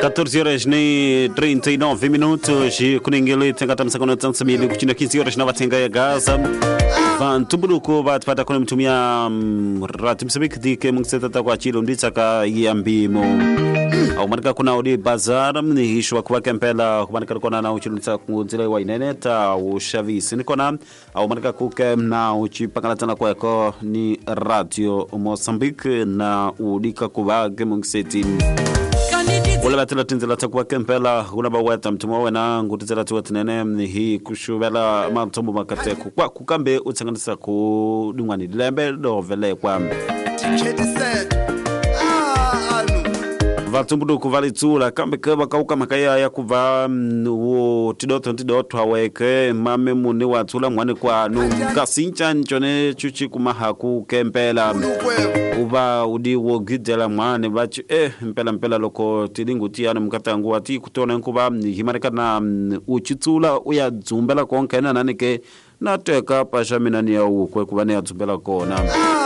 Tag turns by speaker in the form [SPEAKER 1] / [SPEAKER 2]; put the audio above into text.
[SPEAKER 1] 14 horas nem 39 minutos e kuningili tengata msakona tansamili kuchina 15 horas na watenga ya Gaza vantumburuko vatipata kuna mtumia rati msabiki dike mungseta kwa chilo mditaka yambimo au manika kuna udi bazar ni hishwa kwa kempela manika kuna na uchilo mditaka kunzile wa ineneta ushavisi nikona au manika kuke na uchipangalatana kwa eko ni radio Mozambique na udika kubage mungseti wala batela tinzela takwa kempela unaba weta mtumo wena ngutizela tuwa tinene hii kushubela mamtombo makate kwa kukambe utsanganisa ku dungwani lembe do vele kwa vatumbudu kuvalitula kambe kaba kauka makaya ya kuva wo tidoto haweke mame muni watula mwani kwa nukasincha nchone chuchi kumaha ku kempela uba udi wo gidela mwane bachi mpela loko tilingu tiana mkatangu ati kutona nkuba himarika na uchitula uya dzumbela konkena nanike nateka pasha minani ya ukwe kubane ya dzumbela kona